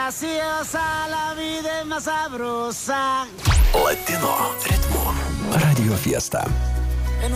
graciosa, la vida es más sabrosa. Latino ritmo. Radio Fiesta.